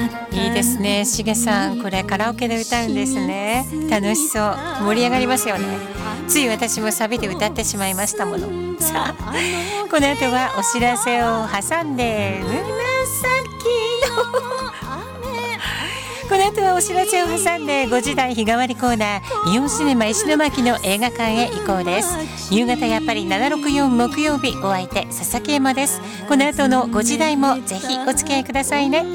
いいですね。しげさん、これカラオケで歌うんですね。楽しそう。盛り上がりますよね。つい私もサビで歌ってしまいましたもの。さあ、この後はお知らせを挟んで紫のこの後はお知らせを挟んで5時台日替わりコーナー、イオンシネマ石巻の映画館へ移行です。夕方やっぱり764木曜日、お相手佐々木恵馬です。この後の5時台もぜひお付き合いくださいね。